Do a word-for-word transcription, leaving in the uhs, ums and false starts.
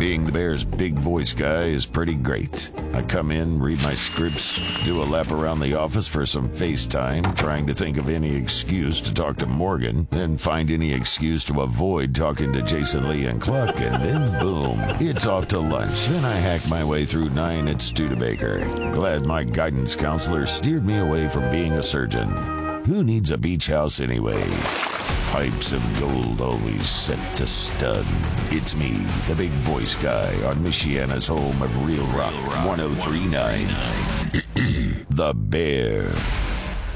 Being the Bear's big voice guy is pretty great. I come in, read my scripts, do a lap around the office for some FaceTime, trying to think of any excuse to talk to Morgan, then find any excuse to avoid talking to Jason Lee and Cluck, and then boom, it's off to lunch. Then I hack my way through nine at Studebaker. Glad my guidance counselor steered me away from being a surgeon. Who needs a beach house anyway? Pipes of gold always set to stud. It's me, the big voice guy, on Michiana's home of Real Rock one oh three point nine. The Bear.